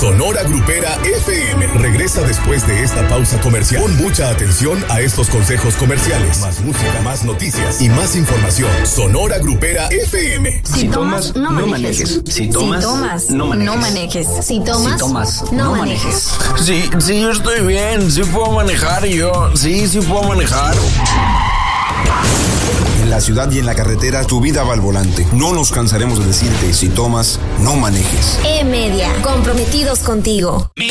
Sonora Grupera FM regresa después de esta pausa comercial. Pon mucha atención a estos consejos comerciales. Más música, más noticias y más información. Sonora Grupera FM. Si tomas, no manejes. Si tomas, no manejes. Si tomas, no manejes. Sí, yo estoy bien. Sí puedo manejar yo. Sí puedo manejar. En la ciudad y en la carretera, tu vida va al volante. No nos cansaremos de decirte, si tomas, no manejes. E-Media, comprometidos contigo. Mi